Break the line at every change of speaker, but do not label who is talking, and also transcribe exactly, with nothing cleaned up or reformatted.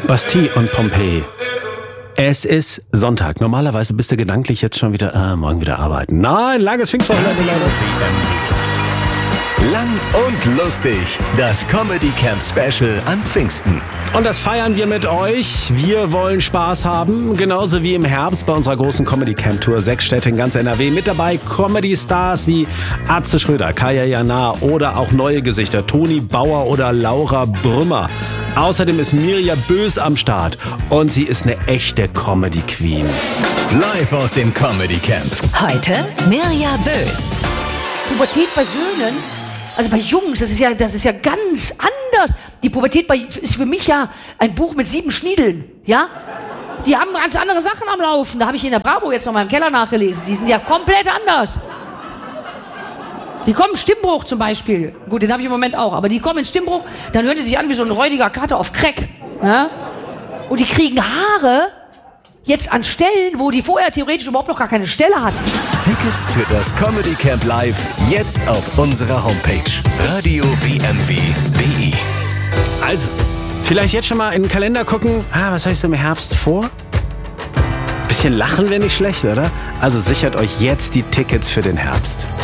Bastille und Pompeii. Es ist Sonntag. Normalerweise bist du gedanklich jetzt schon wieder, äh, morgen wieder arbeiten. Nein, langes Pfingstwochenende, Leute.
Lang und lustig. Das Comedy Camp Special an Pfingsten.
Und das feiern wir mit euch. Wir wollen Spaß haben. Genauso wie im Herbst bei unserer großen Comedy Camp Tour. Sechs Städte in ganz N R W. Mit dabei Comedy Stars wie Atze Schröder, Kaya Jana oder auch neue Gesichter. Toni Bauer oder Laura Brümmer. Außerdem ist Mirja Bös am Start. Und sie ist eine echte Comedy Queen.
Live aus dem Comedy Camp.
Heute Mirja Bös.
Pubertät bei Söhnen, also bei Jungs, das ist ja, das ist ja ganz anders. Die Pubertät bei, ist für mich ja ein Buch mit sieben Schniedeln, ja? Die haben ganz andere Sachen am Laufen. Da habe ich in der Bravo jetzt noch mal im Keller nachgelesen. Die sind ja komplett anders. Sie kommen Stimmbruch zum Beispiel. Gut, den habe ich im Moment auch. Aber die kommen in Stimmbruch, dann hören die sich an wie so ein räudiger Kater auf Crack. Ja? Und die kriegen Haare jetzt an Stellen, wo die vorher theoretisch überhaupt noch gar keine Stelle hatten.
Tickets für das Comedy Camp Live jetzt auf unserer Homepage radio w m w punkt d e.
Also, vielleicht jetzt schon mal in den Kalender gucken. Ah, was heißt im Herbst vor? Bisschen lachen wäre nicht schlecht, oder? Also sichert euch jetzt die Tickets für den Herbst.